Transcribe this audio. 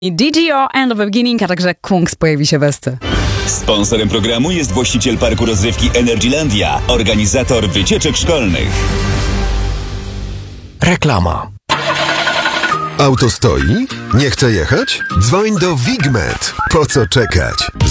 DGO and the Beginning, a także Kungs pojawi się w Esce. Sponsorem programu jest właściciel parku rozrywki Energylandia, organizator wycieczek szkolnych. Reklama. Auto stoi? Nie chce jechać? Dzwoń do Wigmet. Po co czekać?